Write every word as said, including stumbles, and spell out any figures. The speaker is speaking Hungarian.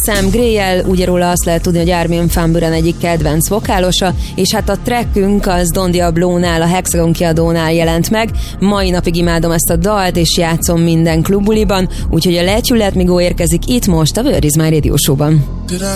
Sam Gray-jel, ugye róla azt lehet tudni, hogy Armin van Buuren egyik kedvenc vokálosa, és hát a trackünk az Don Diablónál, a Hexagon kiadónál jelent meg. Mai napig imádom ezt a dalt, és játszom minden klubbuliban, úgyhogy a Let You Let Me Go érkezik itt most a Where Is My Radio Show-ban.